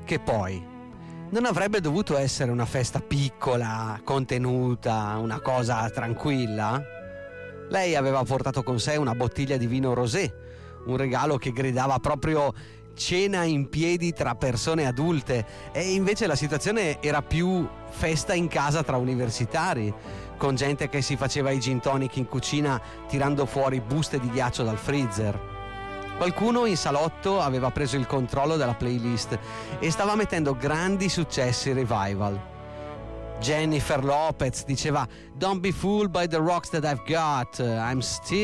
che poi non avrebbe dovuto essere una festa piccola, contenuta, una cosa tranquilla? Lei aveva portato con sé una bottiglia di vino rosé, un regalo che gridava proprio cena in piedi tra persone adulte, e invece la situazione era più festa in casa tra universitari, con gente che si faceva i gin tonic in cucina tirando fuori buste di ghiaccio dal freezer. Qualcuno in salotto aveva preso il controllo della playlist e stava mettendo grandi successi revival. Jennifer Lopez diceva "Don't be fooled by the rocks that I've got, I'm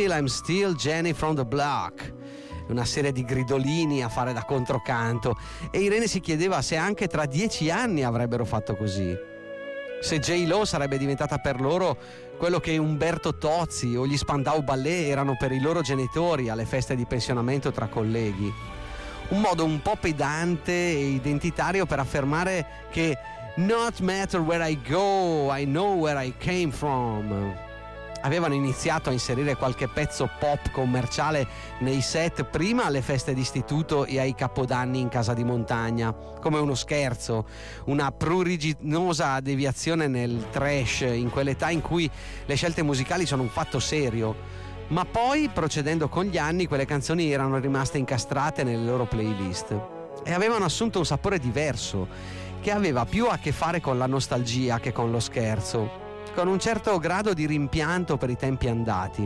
still Jenny from the block", una serie di gridolini a fare da controcanto, e Irene si chiedeva se anche tra 10 anni avrebbero fatto così. Se J-Lo sarebbe diventata per loro quello che Umberto Tozzi o gli Spandau Ballet erano per i loro genitori alle feste di pensionamento tra colleghi. Un modo un po' pedante e identitario per affermare che "not matter where I go, I know where I came from". Avevano iniziato a inserire qualche pezzo pop commerciale nei set prima alle feste d'istituto e ai capodanni in casa di montagna, come uno scherzo, una pruriginosa deviazione nel trash in quell'età in cui le scelte musicali sono un fatto serio. Ma poi, procedendo con gli anni, quelle canzoni erano rimaste incastrate nelle loro playlist e avevano assunto un sapore diverso, che aveva più a che fare con la nostalgia che con lo scherzo, con un certo grado di rimpianto per i tempi andati.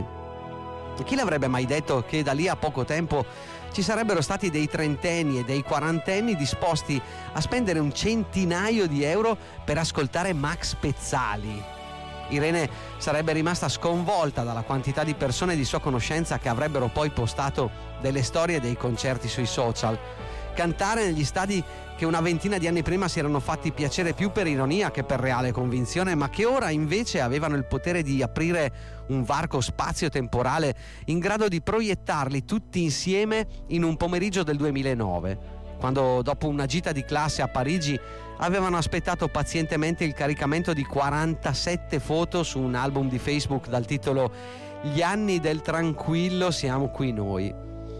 Chi l'avrebbe mai detto che da lì a poco tempo ci sarebbero stati dei trentenni e dei quarantenni disposti a spendere un centinaio di euro per ascoltare Max Pezzali? Irene sarebbe rimasta sconvolta dalla quantità di persone di sua conoscenza che avrebbero poi postato delle storie dei concerti sui social. Cantare negli stadi che una ventina di anni prima si erano fatti piacere più per ironia che per reale convinzione, ma che ora invece avevano il potere di aprire un varco spazio-temporale in grado di proiettarli tutti insieme in un pomeriggio del 2009, quando dopo una gita di classe a Parigi avevano aspettato pazientemente il caricamento di 47 foto su un album di Facebook dal titolo "Gli anni del tranquillo siamo qui noi".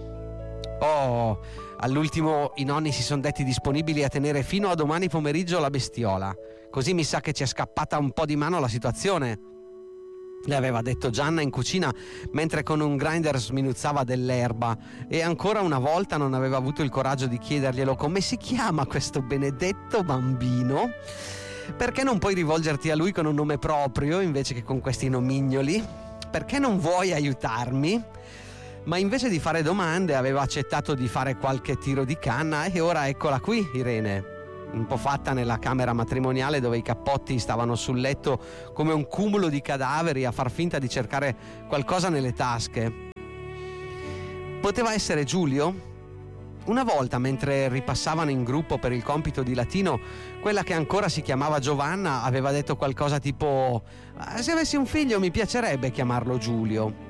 Oh, all'ultimo i nonni si sono detti disponibili a tenere fino a domani pomeriggio la bestiola, così mi sa che ci è scappata un po' di mano la situazione, le aveva detto Gianna in cucina mentre con un grinder sminuzzava dell'erba, e ancora una volta non aveva avuto il coraggio di chiederglielo: "Come si chiama questo benedetto bambino? Perché non puoi rivolgerti a lui con un nome proprio invece che con questi nomignoli? Perché non vuoi aiutarmi?" Ma invece di fare domande aveva accettato di fare qualche tiro di canna, e ora eccola qui Irene, un po' fatta nella camera matrimoniale dove i cappotti stavano sul letto come un cumulo di cadaveri, a far finta di cercare qualcosa nelle tasche. Poteva essere Giulio? Una volta, mentre ripassavano in gruppo per il compito di latino, quella che ancora si chiamava Giovanna aveva detto qualcosa tipo: "Se avessi un figlio mi piacerebbe chiamarlo Giulio".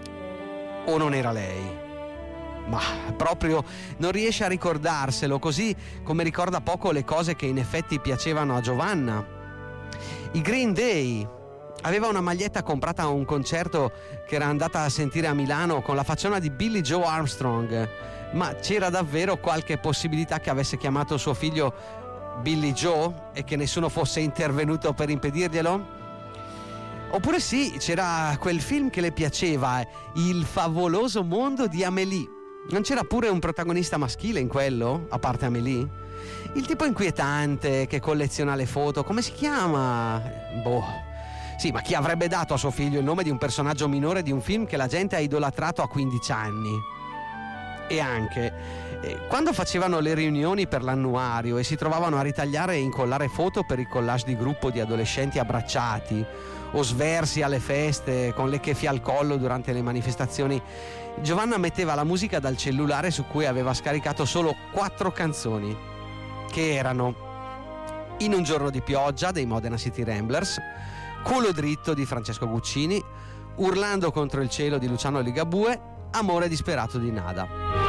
O non era lei? Ma proprio non riesce a ricordarselo, così come ricorda poco le cose che in effetti piacevano a Giovanna. I Green Day. Aveva una maglietta comprata a un concerto che era andata a sentire a Milano con la facciona di Billy Joe Armstrong, ma c'era davvero qualche possibilità che avesse chiamato suo figlio Billy Joe e che nessuno fosse intervenuto per impedirglielo? Oppure sì, c'era quel film che le piaceva, Il favoloso mondo di Amélie. Non c'era pure un protagonista maschile in quello, a parte Amélie? Il tipo inquietante che colleziona le foto, come si chiama? Boh. Sì, ma chi avrebbe dato a suo figlio il nome di un personaggio minore di un film che la gente ha idolatrato a 15 anni? E anche quando facevano le riunioni per l'annuario e si trovavano a ritagliare e incollare foto per il collage di gruppo di adolescenti abbracciati, o sversi alle feste con le chefie al collo durante le manifestazioni, Giovanna metteva la musica dal cellulare su cui aveva scaricato solo 4 canzoni, che erano In un giorno di pioggia dei Modena City Ramblers, Culo dritto di Francesco Guccini, Urlando contro il cielo di Luciano Ligabue, Amore disperato di Nada.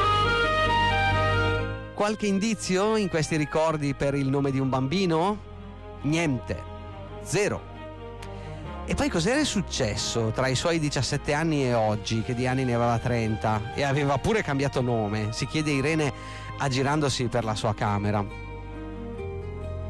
Qualche indizio in questi ricordi per il nome di un bambino? Niente. Zero. E poi cos'era successo tra i suoi 17 anni e oggi, che di anni ne aveva 30 e aveva pure cambiato nome? Si chiede Irene aggirandosi per la sua camera.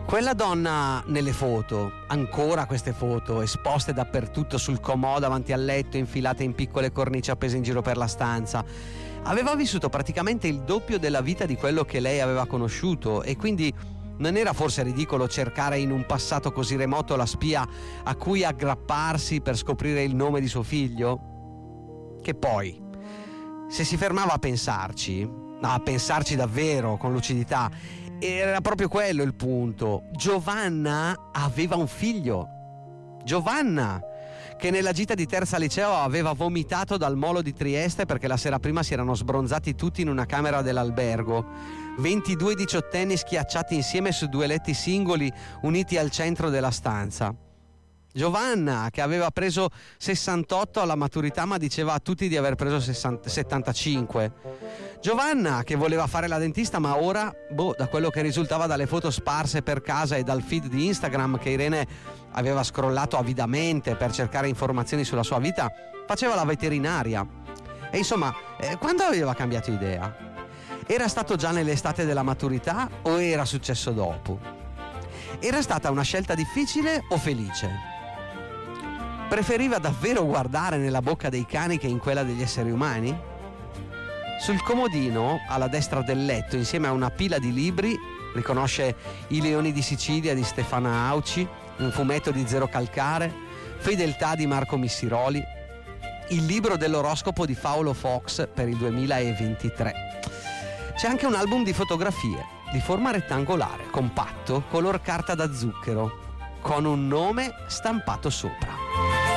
Quella donna nelle foto, ancora queste foto, esposte dappertutto sul comò davanti al letto, infilate in piccole cornici appese in giro per la stanza, aveva vissuto praticamente il doppio della vita di quello che lei aveva conosciuto, e quindi non era forse ridicolo cercare in un passato così remoto la spia a cui aggrapparsi per scoprire il nome di suo figlio? Che poi, se si fermava a pensarci davvero con lucidità, era proprio quello il punto. Giovanna aveva un figlio. Giovanna, che nella gita di terza liceo aveva vomitato dal molo di Trieste perché la sera prima si erano sbronzati tutti in una camera dell'albergo. 22 diciottenni schiacciati insieme su 2 letti singoli uniti al centro della stanza. Giovanna, che aveva preso 68 alla maturità ma diceva a tutti di aver preso 75. Giovanna, che voleva fare la dentista ma ora, da quello che risultava dalle foto sparse per casa e dal feed di Instagram che Irene aveva scrollato avidamente per cercare informazioni sulla sua vita, faceva la veterinaria. E insomma, quando aveva cambiato idea? Era stato già nell'estate della maturità o era successo dopo? Era stata una scelta difficile o felice? Preferiva davvero guardare nella bocca dei cani che in quella degli esseri umani? Sul comodino, alla destra del letto, insieme a una pila di libri, riconosce I leoni di Sicilia di Stefana Auci, un fumetto di Zero Calcare, Fedeltà di Marco Missiroli, il libro dell'oroscopo di Paolo Fox per il 2023. C'è anche un album di fotografie di forma rettangolare, compatto, color carta da zucchero, con un nome stampato sopra.